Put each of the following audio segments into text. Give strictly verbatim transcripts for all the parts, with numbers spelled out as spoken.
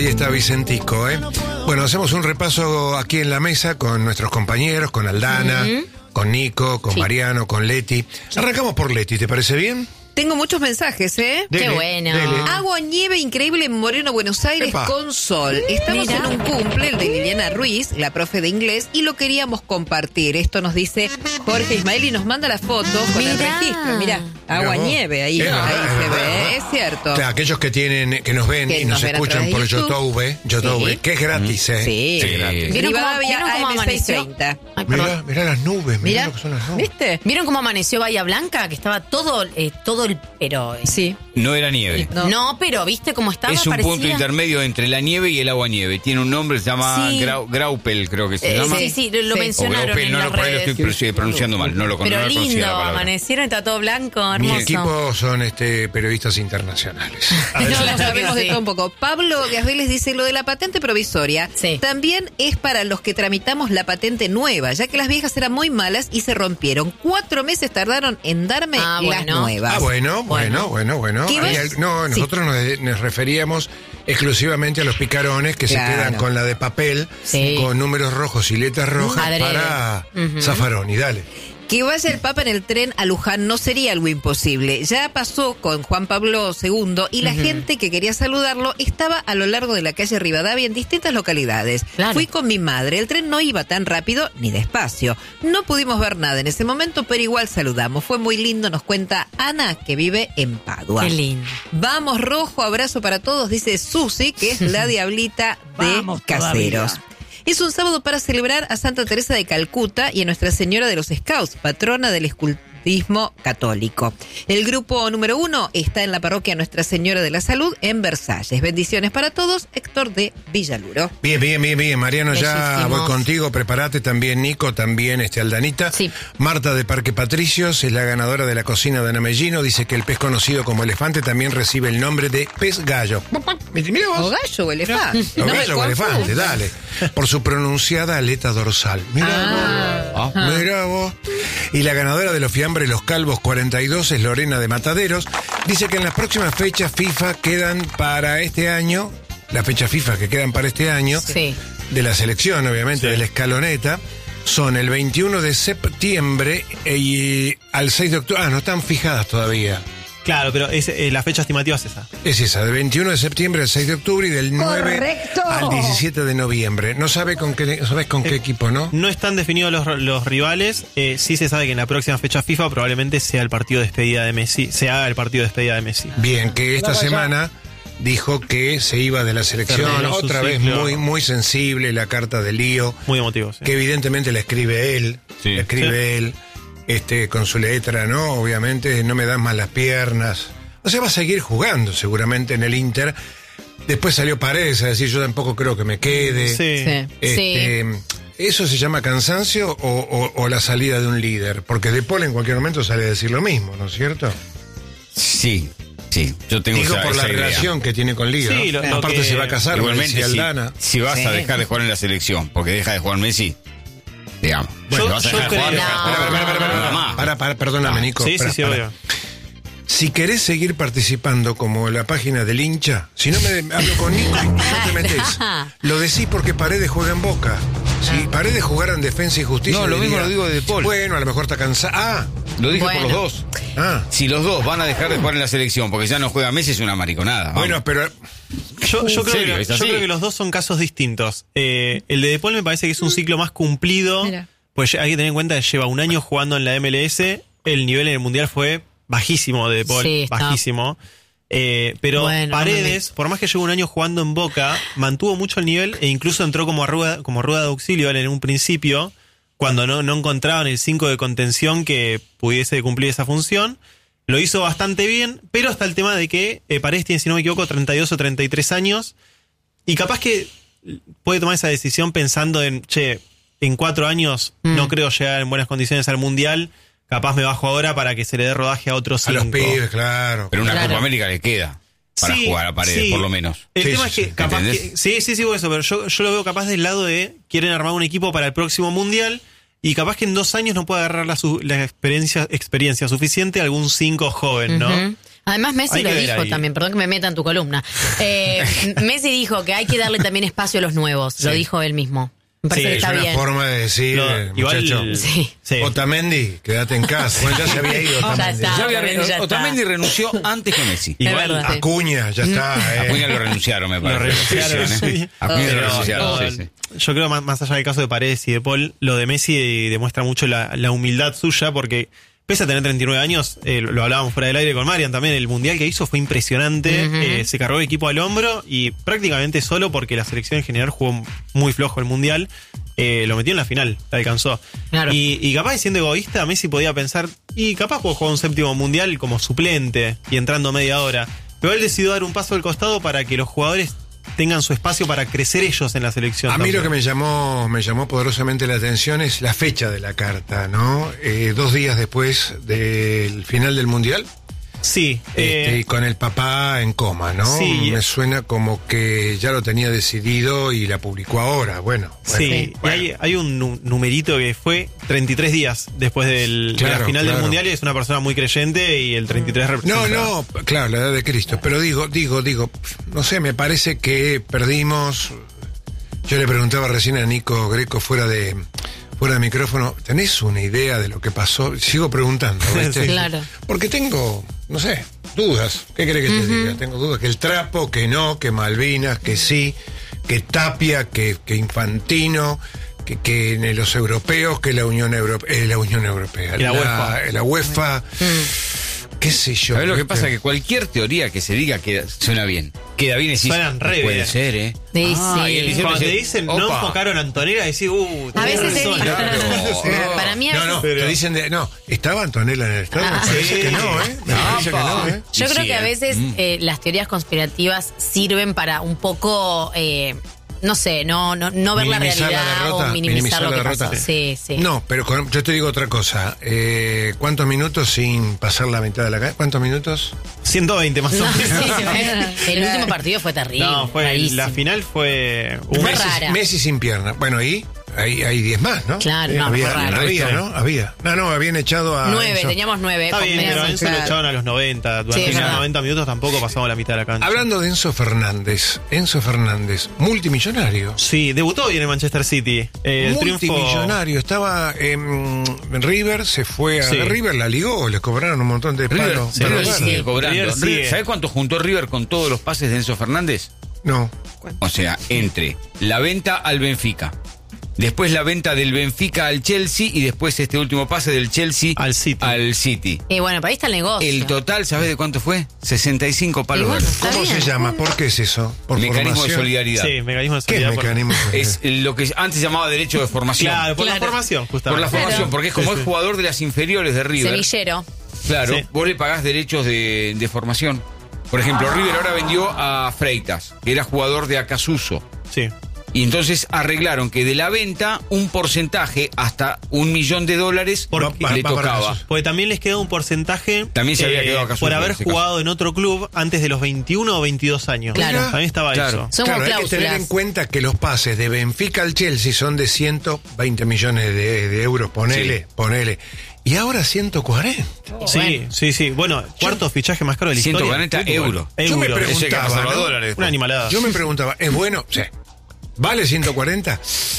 Ahí está Vicentico, ¿eh? Bueno, hacemos un repaso aquí en la mesa con nuestros compañeros, con Aldana, uh-huh. con Nico, con sí. Mariano, con Leti. Arrancamos por Leti, ¿te parece bien? Tengo muchos mensajes, ¿eh? Dele, Qué bueno. Dele. Agua, nieve increíble en Moreno, Buenos Aires, Epa. con sol. Estamos Mirá. en un cumple, el de Liliana Ruiz, la profe de inglés, y lo queríamos compartir. Esto nos dice Jorge Ismael y nos manda la foto con Mirá. el registro. Mirá, agua, Mirá. nieve, ahí, Mirá. ahí se ve, es cierto. O sea, aquellos que tienen, que nos ven que y nos, nos escuchan por YouTube, YouTube sí. que es gratis, ¿eh? Sí, sí gratis. ¿Vieron cómo, ¿vieron cómo amaneció? Mirá, mirá las nubes, mirá, mirá lo que son las nubes. ¿Viste? ¿Vieron cómo amaneció Bahía Blanca? Que estaba todo, eh, todo el... pero Sí. No era nieve. No, no pero ¿viste cómo estaba? Es un parecía... punto intermedio entre la nieve y el agua nieve. Tiene un nombre, se llama sí. Grau, Graupel, creo que se eh, llama. Sí, sí, lo sí. mencionaron Graupel, en no, las no, por ahí redes. lo estoy pronunciando mal, no lo Pero no lindo, amanecieron, está todo blanco, hermoso. Mi equipo son este periodistas internacionales. No, no sabemos de todo un poco. Pablo Gasbeles dice, lo de la patente provisoria sí. también es para los que tramitamos la patente nueva, ya que las viejas eran muy malas y se rompieron. Cuatro meses tardaron en darme ah, las bueno. nuevas. Ah, bueno, bueno, bueno, bueno. ¿Qué Hay, no, nosotros sí. nos, nos referíamos exclusivamente a los picarones que claro. se quedan con la de papel, sí. con números rojos y letras rojas Adrede. para uh-huh. Zaffaroni. Dale. Que vaya el Papa en el tren a Luján no sería algo imposible. Ya pasó con Juan Pablo segundo y la uh-huh. gente que quería saludarlo estaba a lo largo de la calle Rivadavia en distintas localidades. Claro. Fui con mi madre. El tren no iba tan rápido ni despacio. No pudimos ver nada en ese momento, pero igual saludamos. Fue muy lindo, nos cuenta Ana, que vive en Padua. Qué lindo. Vamos, rojo, abrazo para todos, dice Susi, que es la diablita de Vamos, Caseros. Todavía. Es un sábado para celebrar a Santa Teresa de Calcuta y a Nuestra Señora de los Scouts, patrona del escultismo católico. El grupo número uno está en la parroquia Nuestra Señora de la Salud en Versalles. Bendiciones para todos, Héctor de Villaluro. Bien, bien, bien, bien. Mariano, Bellísimos. Ya voy contigo. Prepárate también, Nico, también este Aldanita. Sí. Marta de Parque Patricios es la ganadora de la cocina de Ana Mellino. Dice que el pez conocido como elefante también recibe el nombre de pez gallo. Mira vos. O gallo o elefante. O no gallo o elefante, dale. Por su pronunciada aleta dorsal. Mira ah. vos. Ah. Mira vos. Y la ganadora de los fiambres Los Calvos cuarenta y dos es Lorena de Mataderos. Dice que en las próximas fechas FIFA quedan para este año, las fechas FIFA que quedan para este año, sí. de la selección, obviamente, sí. de la escaloneta, son el veintiuno de septiembre y al seis de octubre. Ah, no están fijadas todavía. Claro, pero es, eh, la fecha estimativa es esa. Es esa, del veintiuno de septiembre al seis de octubre y del nueve Correcto. Al diecisiete de noviembre. No sabe con qué, sabes con eh, qué equipo, ¿no? No están definidos los, los rivales. Eh, sí se sabe que en la próxima fecha FIFA probablemente sea el partido de despedida de Messi. Se haga el partido de despedida de Messi. Bien, que esta semana dijo que se iba de la selección. Terminó otra vez ciclo. muy muy sensible la carta de Lío. Muy emotivo, sí. Que evidentemente la escribe él. Sí. La escribe sí. él. Este, con su letra, ¿no? Obviamente, no me dan más las piernas. O sea, va a seguir jugando seguramente en el Inter. Después salió Paredes a decir, yo tampoco creo que me quede. Sí. sí. Este, sí. ¿Eso se llama cansancio o, o, o la salida de un líder? Porque De Paul en cualquier momento sale a decir lo mismo, ¿no es cierto? Sí, sí. Yo tengo Digo esa, por la esa relación idea. que tiene con Lío. Sí, ¿no? lo, lo Aparte que... se va a casar. Igualmente, si, Aldana. si vas sí. a dejar de jugar en la selección porque deja de jugar Messi, digamos. Bueno, vas a yo dejar de jugar. creo... No. Para, para, para, para, para, para, para, perdóname, Nico. Sí, para, sí, sí, para. obvio. Si querés seguir participando como la página del hincha, si no me hablo con Nico, no te metés. Lo decís porque Paredes juega en Boca. Si Paredes jugara en Defensa y Justicia... No, lo diría, mismo lo digo de De Paul. Bueno, a lo mejor está cansado. Ah, lo dije bueno. por los dos. Ah. Si los dos van a dejar de jugar en la selección porque ya no juega Messi, es una mariconada. Vamos. Bueno, pero... Yo, yo, creo, serio? que, yo creo que los dos son casos distintos. Eh, el de De Paul me parece que es un ciclo más cumplido. Mira. Pues hay que tener en cuenta que lleva un año jugando en la M L S. El nivel en el Mundial fue bajísimo de De Paul, sí, bajísimo. Eh, pero bueno, Paredes, no me... por más que llevo un año jugando en Boca, mantuvo mucho el nivel e incluso entró como rueda, como rueda de auxilio en un principio, cuando no, no encontraban el cinco de contención que pudiese cumplir esa función. Lo hizo bastante bien, pero está el tema de que eh, Paredes tiene, si no me equivoco, treinta y dos o treinta y tres años. Y capaz que puede tomar esa decisión pensando en, che, en cuatro años mm. no creo llegar en buenas condiciones al Mundial. Capaz me bajo ahora para que se le dé rodaje a otros cinco. A los pibes, claro. Pero una claro. Copa América le queda para sí, jugar a Paredes, sí. por lo menos. El sí, tema sí, es que sí. capaz ¿Entendés? que, sí, sí, sí, por eso, pero yo, yo lo veo capaz del lado de quieren armar un equipo para el próximo Mundial y capaz que en dos años no puede agarrar la, su, la experiencia, experiencia suficiente a algún cinco joven, ¿no? Uh-huh. Además, Messi Hay lo que ver dijo ahí. también, perdón que me meta en tu columna. Eh, Messi dijo que hay que darle también espacio a los nuevos, Sí. lo dijo él mismo. Me parece Sí, que Es está una bien. forma de decir, Lo- eh, igual- muchacho. Sí. Sí. Otamendi, quédate en casa. Bueno, ya se había ido Ya Otamendi. está. Ya había- Otamendi ya está. Otamendi renunció antes que Messi. Igual, verdad. Sí. Acuña, ya está. A eh. Cuña lo renunciaron, me parece. renunciaron, Sí, sí. sí. A Cuña lo Pero, renunciaron, no, sí, sí. yo creo más, más allá del caso de Paredes y de Paul, lo de Messi demuestra mucho la, la humildad suya, porque pese a tener treinta y nueve años, eh, lo hablábamos fuera del aire con Marian también, el mundial que hizo fue impresionante, Ujú. eh, se cargó el equipo al hombro y prácticamente solo porque la selección en general jugó muy flojo el mundial, eh, lo metió en la final, la alcanzó. Claro. Y, y capaz siendo egoísta, Messi podía pensar, y capaz puedo jugar un séptimo mundial como suplente y entrando media hora, pero él decidió dar un paso al costado para que los jugadores tengan su espacio para crecer ellos en la selección. A mí también. lo que me llamó, me llamó poderosamente la atención es la fecha de la carta, ¿no? Eh, dos días después del final del Mundial, Sí, este, eh, y con el papá en coma, ¿no? Sí. Me suena como que ya lo tenía decidido y la publicó ahora. Bueno, bueno, sí, y bueno. hay, hay un nu- numerito que fue treinta y tres días después del, de Claro, la final claro. del Mundial y es una persona muy creyente y el treinta y tres No, representa. no, claro, la edad de Cristo. Pero digo, digo, digo, no sé, me parece que perdimos. Yo le preguntaba recién a Nico Greco fuera de fuera de micrófono, ¿tenés una idea de lo que pasó? Sigo preguntando, ¿viste? Sí. Claro. Porque tengo, no sé, dudas. ¿Qué querés que te diga? Tengo dudas que el Trapo, que no, que Malvinas, que sí, que Tapia, que, que Infantino, que, que en los europeos, que la Unión Europea, eh, la Unión Europea, Y la UEFA. la UEFA, qué sé yo. ¿Sabes lo que ¿viste? pasa? Que cualquier teoría que se diga queda, suena bien. Queda bien y decís, Suenan re puede bien. ser, ¿eh? Sí, Ah, sí. y él dice, Cuando te dice, dicen no opa. enfocaron a Antonella, decís, uh, A tenés veces razón. es- Claro. Para mí a No, veces- no, Pero- te dicen de, no, ¿estaba Antonella en el estadio? Ah, Me parece sí. que no, ¿eh? Me parece que no, ¿eh? Yo Sí, creo sí, que a eh. veces Mm. eh, las teorías conspirativas sirven para un poco, eh, no sé, no no, no ver la Minimizar la realidad derrota, o minimizar, minimizar lo la que derrota. pasó. Sí, sí. No, pero con- yo te digo otra cosa. Eh, ¿Cuántos minutos sin pasar la mitad de la calle? ¿Cuántos minutos? ciento veinte más o No, menos. sí, sí, el último partido fue terrible. No, fue rarísimo. la final fue un Fue Messi, rara. Messi sin pierna. Bueno, y hay hay diez más, ¿no? Claro, Eh, no, había, fue raro. había, ¿no? Había. No, no, habían echado a Nueve, Enzo. teníamos nueve. Está con bien, pero a Messi. Enzo lo claro. echaban a los noventa. Durante Sí, es esos verdad. noventa minutos tampoco pasamos la mitad de la cancha. Hablando de Enzo Fernández, Enzo Fernández, multimillonario. Sí, debutó hoy en el Manchester City. Eh, el triunfo. Multimillonario, estaba en, en River, se fue a Sí. River, la ligó, les cobraron un montón de River, palos. sí, para River jugar. sigue Sí. cobrando. River River- sigue. ¿Sabés cuánto juntó River con todos los pases de Enzo Fernández? No. O sea, entre la venta al Benfica, después la venta del Benfica al Chelsea y después este último pase del Chelsea Al City. al City. Y bueno, para ahí está el negocio. El total, ¿sabés de cuánto fue? sesenta y cinco palos Y bueno, verdes. está ¿Cómo bien. se llama? ¿Por qué es eso? ¿Por Mecanismo de formación? solidaridad. Sí, mecanismo de ¿Qué es solidaridad. por- mecanismo de solidaridad? Es lo que antes se llamaba derecho de formación. Claro, por la Claro. formación, Por justamente. la formación, Claro. porque es como Sí, es sí. jugador de las inferiores de River. Semillero. Claro, Sí. vos le pagás derechos de, de formación. Por ejemplo, River ahora vendió a Freitas, que era jugador de Acasuso. Sí. Y entonces arreglaron que de la venta un porcentaje hasta un millón de dólares Por- le va- va para tocaba. Acasuso. Porque también les queda un porcentaje También se había quedado acá por suelto haber en ese caso. jugado en otro club antes de los veintiuno o veintidós años. Claro. También estaba Claro. eso. Son Claro, como hay que tener cláusulas. en cuenta que los pases de Benfica al Chelsea son de ciento veinte millones de, de euros, ponele, Sí. ponele. Y ahora ciento cuarenta. Sí, Bueno. sí, sí. Bueno, cuarto fichaje más caro de la ciento historia. cuarenta euros. Yo me Euro. pregunto- Ese que preguntaba, pasaba ¿no? dólares. Una animalada. Yo me preguntaba, ¿es bueno? Sí. ¿Vale ciento cuarenta?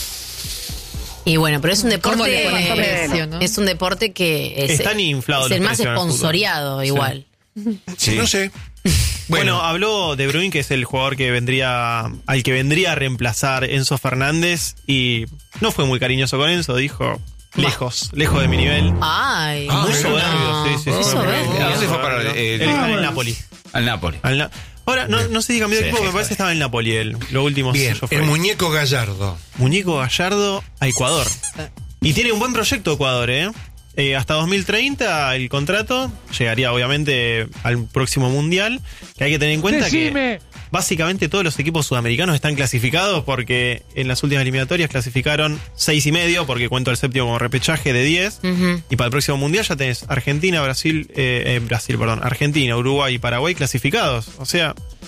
Y bueno, pero es un ¿Cómo deporte. le pones precio, no? Es un deporte que es, Están inflados es los el más precios en el fútbol. esponsoriado, Sí. igual. Sí. No sé. Bueno, Bueno, habló De Bruyne, que es el jugador que vendría, al que vendría a reemplazar Enzo Fernández, y no fue muy cariñoso con Enzo, dijo, lejos, lejos de mi nivel. Ay, Ah, Muy mira. soberbio, sí, sí, Muy sí. soberbio. ¿A dónde fue para el- Él el- estaba en el Napoli. Al Napoli. Al Na- Ahora, no, no sé si cambió de Sí, equipo, sí, me parece sí. que estaba en el Napoli él. Lo último bien, yo fue. el muñeco Gallardo. Muñeco Gallardo a Ecuador. Y tiene un buen proyecto Ecuador, ¿eh? Eh, hasta dos mil treinta el contrato llegaría obviamente al próximo mundial, que hay que tener en cuenta que básicamente todos los equipos sudamericanos están clasificados porque en las últimas eliminatorias clasificaron seis y medio, porque cuento el séptimo como repechaje de diez. Ujú. Y para el próximo mundial ya tenés Argentina, Brasil, eh, eh, Brasil, perdón, Argentina, Uruguay y Paraguay clasificados. O sea,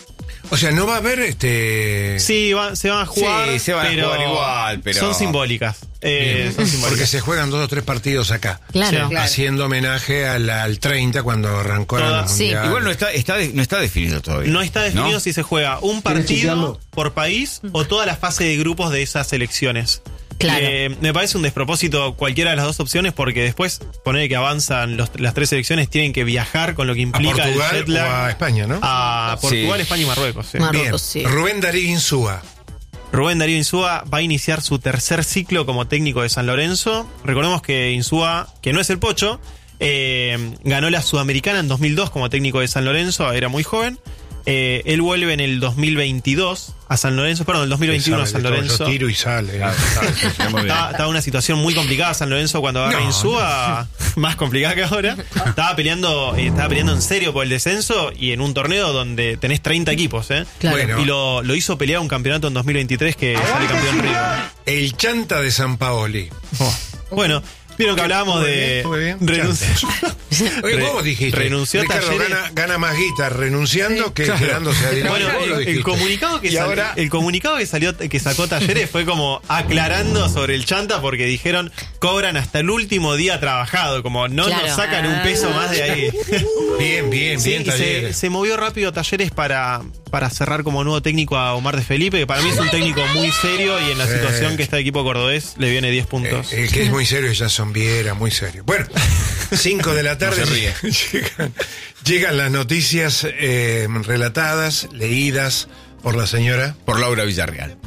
O sea, no va a haber este. Sí, va, se van a jugar. Sí, se van pero a jugar igual, pero. Son simbólicas. Eh, son simbólicas. Porque se juegan dos o tres partidos acá. Claro. Claro. Haciendo homenaje al, al treinta cuando arrancó Toda- la Sí. mundial. Igual no está, está, no está definido todavía. No está definido ¿no? si se juega un partido por país o toda la fase de grupos de esas elecciones. Claro. Eh, me parece un despropósito cualquiera de las dos opciones porque después, poner que avanzan los- las tres elecciones, tienen que viajar con lo que A implica el Portugal jet lag o a España, ¿no? a Portugal, Sí. España y Marruecos. sí. Mar- Bien. Marruecos, sí. Rubén Darío Insúa. Rubén Darío Insúa va a iniciar su tercer ciclo como técnico de San Lorenzo. Recordemos que Insúa, que no es el Pocho, eh, ganó la Sudamericana en dos mil dos como técnico de San Lorenzo, era muy joven. Eh, él vuelve en el dos mil veintidós a San Lorenzo, perdón, el dos mil veintiuno a Sabe San de todo, Lorenzo. yo tiro y sale. Estaba, estaba en una situación muy complicada San Lorenzo cuando agarra No, Insúa, más complicada que ahora. Estaba peleando, eh, estaba peleando en serio por el descenso y en un torneo donde tenés treinta equipos, ¿eh? Claro. Bueno. Y lo, lo hizo pelear un campeonato en dos mil veintitrés que sale campeón River. El Chanta de San Paoli. Oh. Bueno, vieron que hablábamos Muy de bien, muy bien. renunciar. Oye, Re- vos dijiste. renunció a Ricardo Talleres. gana, gana más guita renunciando que Claro. quedándose a Bueno, Vos lo el, el dijiste. comunicado que Y sal- ahora- el comunicado que salió que sacó Talleres fue como aclarando sobre el Chanta porque dijeron cobran hasta el último día trabajado, como no Claro. nos sacan un peso más de ahí. Bien, bien, Sí, bien, y se, Talleres. se movió rápido Talleres para, para cerrar como nuevo técnico a Omar de Felipe, que para mí es un técnico muy serio y en la Sí. situación que está el equipo cordobés le viene diez puntos. Eh, el que es muy serio es Jason Viera, muy serio. Bueno, cinco de la tarde No se ríe. llegan, llegan las noticias eh, relatadas, leídas por la señora. Por Laura Villarreal.